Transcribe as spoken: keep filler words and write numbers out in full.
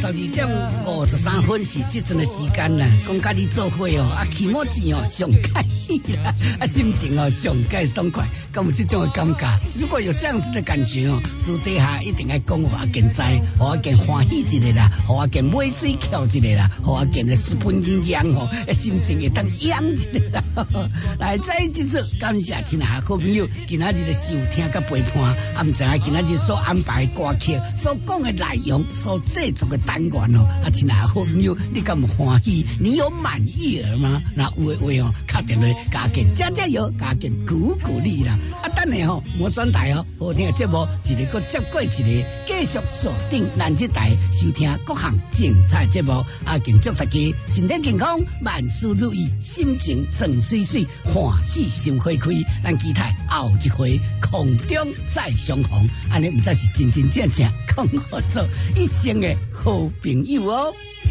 十二点五十三分是这阵的时间啦，讲甲你做伙哦，啊，起码钱哦上开啦，啊，心情哦上介爽快，敢有这种的感觉？如果有这样子的感觉哦，私底下一定要讲我阿健知，我阿健欢喜一个啦，我阿健买水翘一个啦，我阿健的私奔阴阳哦，心情会当养一个啦。来，再一次感谢亲爱好朋友今仔日的收听甲陪伴，啊，唔知影今仔日所安排的歌曲、所讲的内容、所制作的单元哦，啊，亲爱好朋友，你敢唔欢喜？你有满意了吗？那有的话哦，打电话加健加加油，加健鼓鼓励啦。啊，等下吼，魔转台哦，好听的节目一个个接过一个，继续锁定咱这台收听各项精彩节目。啊，敬祝大家身体健康，万事如意，心情顺水水，欢喜心花开。咱期待后一回空中再相逢，安尼唔知是真真正正讲合作一生的好朋友哦。